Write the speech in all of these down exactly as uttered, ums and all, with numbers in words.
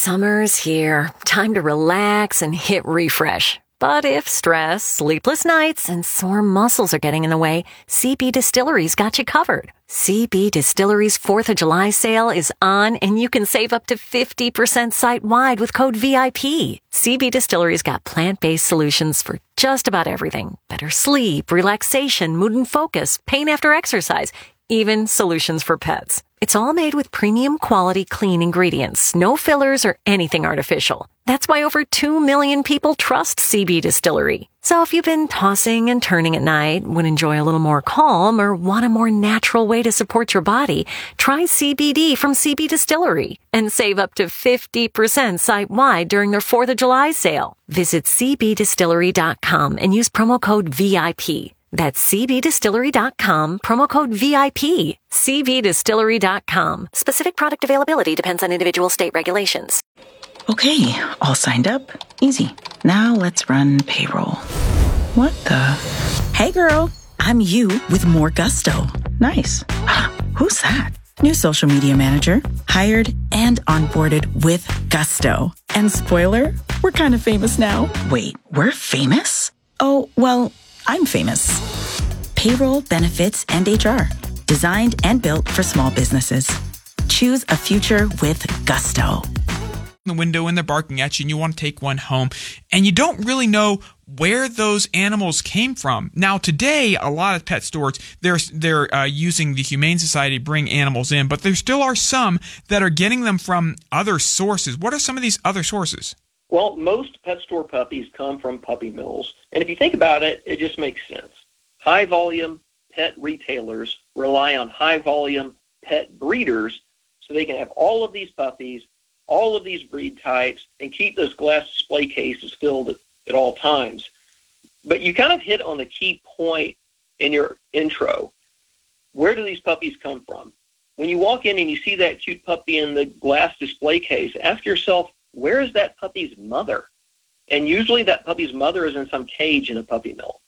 Summer's here. Time to relax and hit refresh. But if stress, sleepless nights, and sore muscles are getting in the way, C B Distillery's got you covered. C B Distillery's fourth of July sale is on, and you can save up to fifty percent site-wide with code V I P. C B Distillery's got plant-based solutions for just about everything. Better sleep, relaxation, mood and focus, pain after exercise, even solutions for pets. It's all made with premium quality clean ingredients, no fillers or anything artificial. That's why over two million people trust C B Distillery. So if you've been tossing and turning at night, would enjoy a little more calm, or want a more natural way to support your body, try C B D from C B Distillery and save up to fifty percent site-wide during their fourth of July sale. Visit c b distillery dot com and use promo code V I P. That's c b distillery dot com, promo code V I P. c b distillery dot com. Specific product availability depends on individual state regulations. Okay, all signed up. Easy. Now let's run payroll. What the? Hey girl, I'm you with more gusto. Nice. Who's that? New social media manager. Hired and onboarded with gusto. And spoiler, we're kind of famous now. Wait, we're famous? Oh, well, I'm famous. Payroll, benefits, and H R. Designed and built for small businesses. Choose a future with gusto. The window and they're barking at you and you want to take one home and you don't really know where those animals came from. Now today, a lot of pet stores, they're they're uh, using the Humane Society to bring animals in, but there still are some that are getting them from other sources. What are some of these other sources? Well, most pet store puppies come from puppy mills, and if you think about it, it just makes sense. High-volume pet retailers rely on high-volume pet breeders so they can have all of these puppies, all of these breed types, and keep those glass display cases filled at, at all times. But you kind of hit on the key point in your intro. Where do these puppies come from? When you walk in and you see that cute puppy in the glass display case, ask yourself, where is that puppy's mother? And usually that puppy's mother is in some cage in a puppy mill.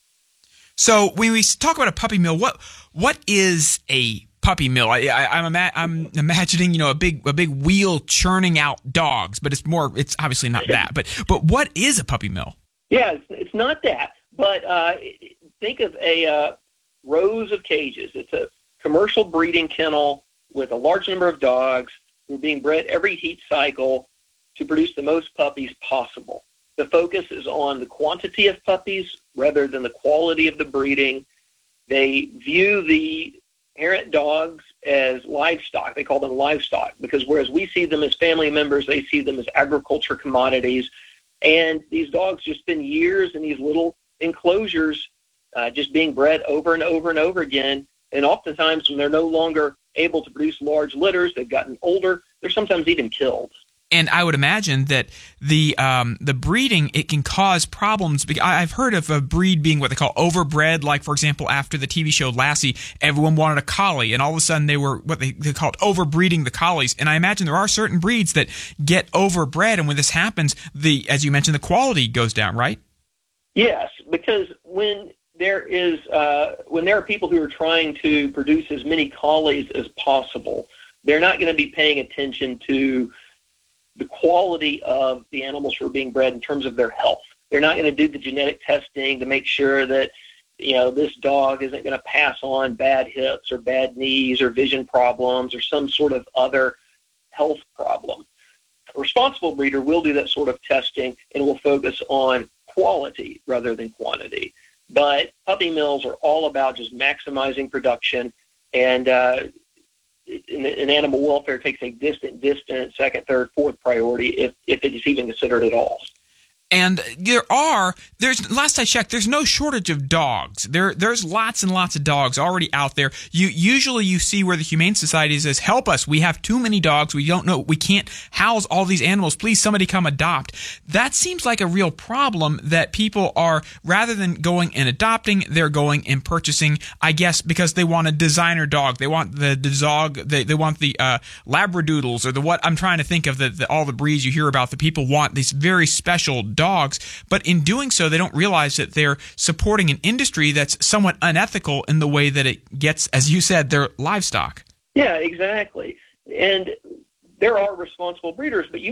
So when we talk about a puppy mill, what what is a puppy mill? I, I, I'm ima- I'm imagining, you know, a big a big wheel churning out dogs, but it's more. It's obviously not that. But but what is a puppy mill? Yeah, it's, it's not that. But uh, think of a uh, rows of cages. It's a commercial breeding kennel with a large number of dogs who are being bred every heat cycle to produce the most puppies possible. The focus is on the quantity of puppies rather than the quality of the breeding. They view the parent dogs as livestock. They call them livestock because whereas we see them as family members, they see them as agriculture commodities. And these dogs just spend years in these little enclosures uh, just being bred over and over and over again. And oftentimes when they're no longer able to produce large litters, they've gotten older, they're sometimes even killed. And I would imagine that the um, the breeding, it can cause problems. I've heard of a breed being what they call overbred. Like, for example, after the T V show Lassie, everyone wanted a collie, and all of a sudden they were what they, they called overbreeding the collies. And I imagine there are certain breeds that get overbred, and when this happens, the as you mentioned, the quality goes down, right? Yes, because when there is uh, when there are people who are trying to produce as many collies as possible, they're not going to be paying attention to the quality of the animals who are being bred in terms of their health. They're not going to do the genetic testing to make sure that, you know, this dog isn't going to pass on bad hips or bad knees or vision problems or some sort of other health problem. A responsible breeder will do that sort of testing and will focus on quality rather than quantity. But puppy mills are all about just maximizing production, and uh, In, in animal welfare takes a distant, distant second, third, fourth priority if, if it is even considered at all. And there are, there's last I checked, there's no shortage of dogs. There, there's lots and lots of dogs already out there. You usually you see where the Humane Society says, "Help us! We have too many dogs. We don't know. We can't house all these animals. Please, somebody come adopt." That seems like a real problem that people are, rather than going and adopting, they're going and purchasing. I guess because they want a designer dog. They want the, the dog. They they want the uh, Labradoodles or the what I'm trying to think of the, the all the breeds you hear about. The people want these very special dogs. Dogs, but in doing so, they don't realize that they're supporting an industry that's somewhat unethical in the way that it gets, as you said, their livestock. Yeah, exactly. And there are responsible breeders, but you